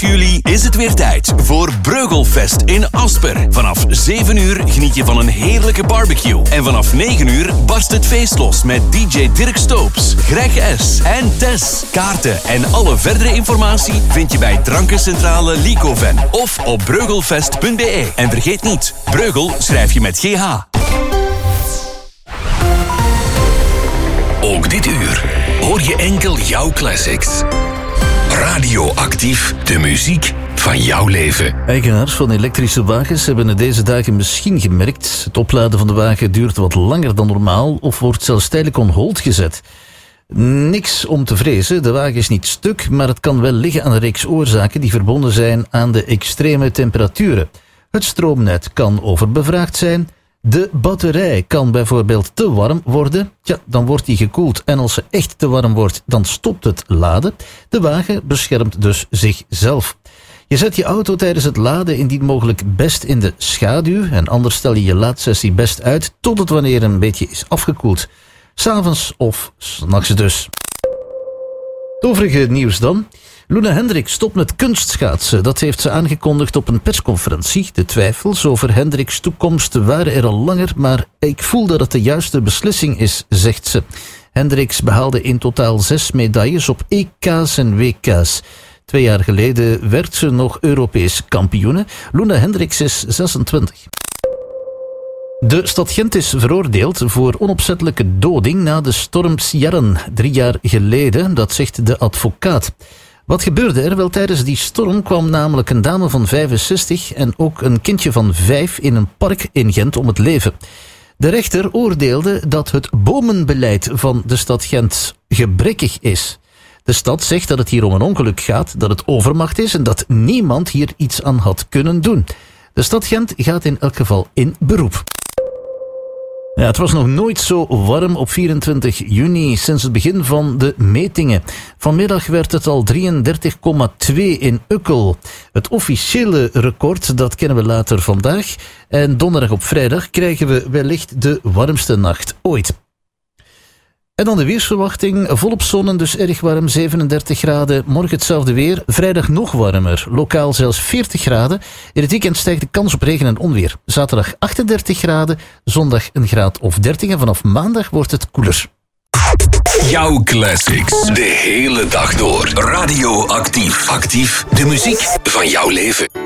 juli is het weer tijd voor Breugelfest in Asper. Vanaf 7 uur geniet je van een heerlijke barbecue. En vanaf 9 uur barst het feest los met DJ Dirk Stoops, Greg S. en Tess. Kaarten en alle verdere informatie vind je bij Drankencentrale Licoven of op breugelfest.be. En vergeet niet, Breugel schrijf je met GH. Ook dit uur hoor je enkel jouw classics. Radioactief, de muziek van jouw leven. Eigenaars van elektrische wagens hebben het deze dagen misschien gemerkt. Het opladen van de wagen duurt wat langer dan normaal of wordt zelfs tijdelijk on hold gezet. Niks om te vrezen, de wagen is niet stuk, maar het kan wel liggen aan een reeks oorzaken die verbonden zijn aan de extreme temperaturen. Het stroomnet kan overbevraagd zijn. De batterij kan bijvoorbeeld te warm worden. Ja, dan wordt die gekoeld en als ze echt te warm wordt, dan stopt het laden. De wagen beschermt dus zichzelf. Je zet je auto tijdens het laden indien mogelijk best in de schaduw en anders stel je je laadsessie best uit tot het wanneer een beetje is afgekoeld. 's Avonds of 's nachts dus. Het overige nieuws dan. Loene Hendrik stopt met kunstschaatsen. Dat heeft ze aangekondigd op een persconferentie. De twijfels over Hendriks toekomst waren er al langer, maar ik voel dat het de juiste beslissing is, zegt ze. Hendriks behaalde in totaal 6 medailles op EK's en WK's. 2 jaar geleden werd ze nog Europees kampioene. Loene Hendriks is 26. De stad Gent is veroordeeld voor onopzettelijke doding na de storm Ciarán 3 jaar geleden, dat zegt de advocaat. Wat gebeurde er? Wel, tijdens die storm kwam namelijk een dame van 65 en ook een kindje van 5 in een park in Gent om het leven. De rechter oordeelde dat het bomenbeleid van de stad Gent gebrekkig is. De stad zegt dat het hier om een ongeluk gaat, dat het overmacht is en dat niemand hier iets aan had kunnen doen. De stad Gent gaat in elk geval in beroep. Ja, het was nog nooit zo warm op 24 juni sinds het begin van de metingen. Vanmiddag werd het al 33,2 in Ukkel. Het officiële record, dat kennen we later vandaag. En donderdag op vrijdag krijgen we wellicht de warmste nacht ooit. En dan de weersverwachting. Volop zon en dus erg warm, 37 graden. Morgen hetzelfde weer. Vrijdag nog warmer. Lokaal zelfs 40 graden. In het weekend stijgt de kans op regen en onweer. Zaterdag 38 graden. Zondag een graad of 30. En vanaf maandag wordt het koeler. Jouw classics. De hele dag door. Radioactief. Actief. De muziek van jouw leven.